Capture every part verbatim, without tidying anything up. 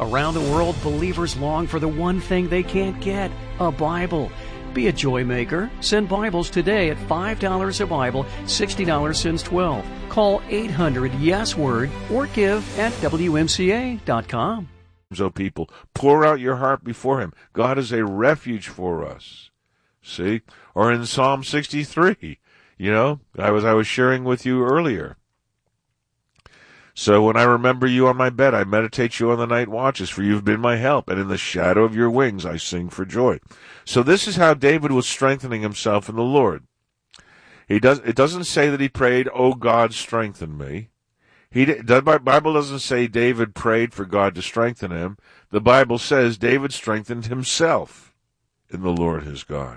Around the world, believers long for the one thing they can't get, a Bible. Be a joy maker. Send Bibles today at five dollars a Bible, sixty dollars since twelve. Call eight hundred yes word or give at W M C A dot com. O people, pour out your heart before him. God is a refuge for us. See? Or in Psalm sixty-three, you know, I was I was sharing with you earlier. So when I remember you on my bed, I meditate you on the night watches, for you've been my help, and in the shadow of your wings I sing for joy. So this is how David was strengthening himself in the Lord. He does. It doesn't say that he prayed, "Oh God, strengthen me." He the Bible doesn't say David prayed for God to strengthen him. The Bible says David strengthened himself in the Lord his God.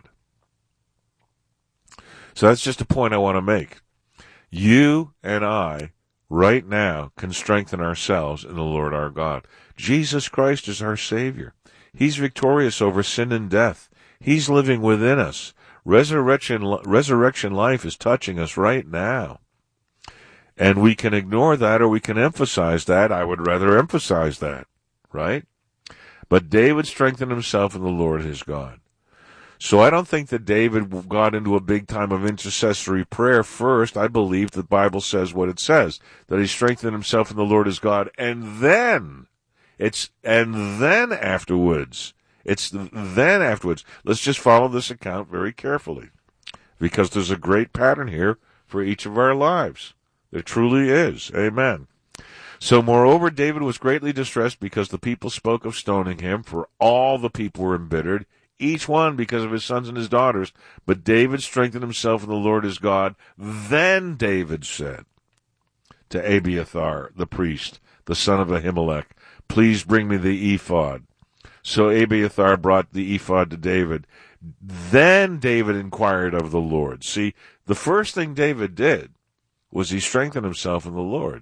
So that's just a point I want to make. You and I, right now, can strengthen ourselves in the Lord our God. Jesus Christ is our Savior. He's victorious over sin and death. He's living within us. Resurrection, resurrection life is touching us right now. And we can ignore that or we can emphasize that. I would rather emphasize that, right? But David strengthened himself in the Lord his God. So I don't think that David got into a big time of intercessory prayer first. I believe the Bible says what it says, that he strengthened himself in the Lord his God, and then, it's, and then afterwards, it's then afterwards. Let's just follow this account very carefully, because there's a great pattern here for each of our lives. There truly is. Amen. So moreover, David was greatly distressed because the people spoke of stoning him, for all the people were embittered, each one because of his sons and his daughters. But David strengthened himself in the Lord his God. Then David said to Abiathar, the priest, the son of Ahimelech, "Please bring me the ephod." So Abiathar brought the ephod to David. Then David inquired of the Lord. See, the first thing David did was he strengthened himself in the Lord.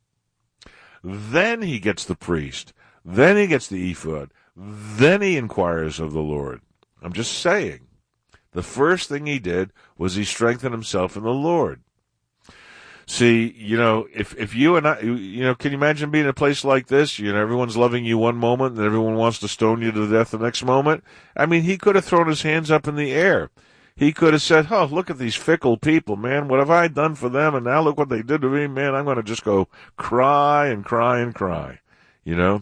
Then he gets the priest. Then he gets the ephod. Then he inquires of the Lord. I'm just saying. The first thing he did was he strengthened himself in the Lord. See, you know, if, if you and I, you know, can you imagine being in a place like this? You know, everyone's loving you one moment and everyone wants to stone you to death the next moment. I mean, he could have thrown his hands up in the air. He could have said, "Oh, look at these fickle people, man. What have I done for them? And now look what they did to me, man. I'm going to just go cry and cry and cry." You know?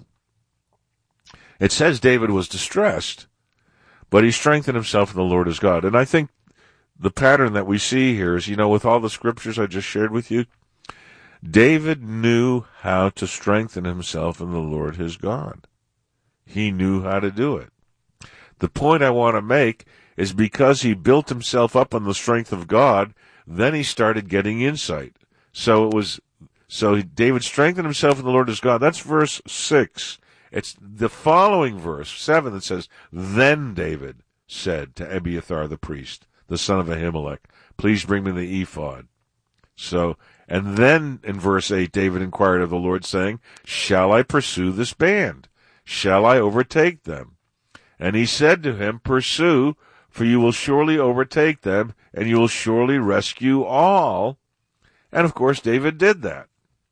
It says David was distressed, but he strengthened himself in the Lord his God. And I think the pattern that we see here is, you know, with all the scriptures I just shared with you, David knew how to strengthen himself in the Lord his God. He knew how to do it. The point I want to make is because he built himself up on the strength of God, then he started getting insight. So it was, so David strengthened himself in the Lord his God. That's verse six. It's the following verse, seven, that says, "Then David said to Abiathar the priest, the son of Ahimelech, please bring me the ephod." So, and then in verse eight, David inquired of the Lord, saying, "Shall I pursue this band? Shall I overtake them?" And he said to him, "Pursue, for you will surely overtake them, and you will surely rescue all." And of course, David did that.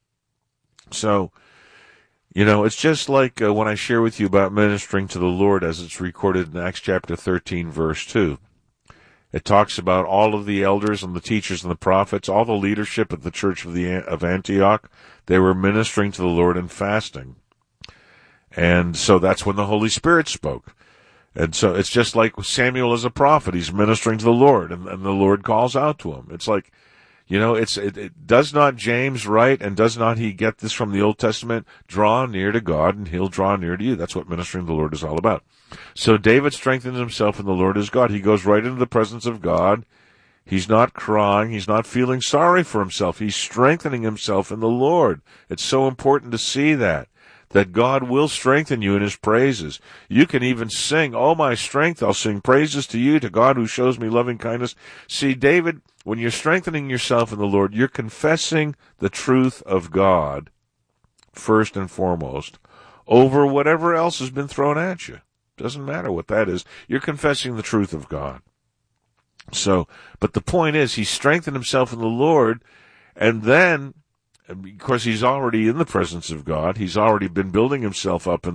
So, you know, it's just like uh, when I share with you about ministering to the Lord as it's recorded in Acts chapter thirteen, verse two. It talks about all of the elders and the teachers and the prophets, all the leadership of the church of, the, of Antioch. They were ministering to the Lord and fasting. And so that's when the Holy Spirit spoke. And so it's just like Samuel as a prophet. He's ministering to the Lord, and, and the Lord calls out to him. It's like, you know, it's it, it does not James write, and does not he get this from the Old Testament? Draw near to God, and he'll draw near to you. That's what ministering to the Lord is all about. So David strengthens himself in the Lord his God. He goes right into the presence of God. He's not crying. He's not feeling sorry for himself. He's strengthening himself in the Lord. It's so important to see that. That God will strengthen you in his praises. You can even sing, "Oh, my strength, I'll sing praises to you, to God who shows me loving kindness." See, David, when you're strengthening yourself in the Lord, you're confessing the truth of God, first and foremost, over whatever else has been thrown at you. Doesn't matter what that is. You're confessing the truth of God. So, but the point is, he strengthened himself in the Lord, and then, of course, he's already in the presence of God. He's already been building himself up in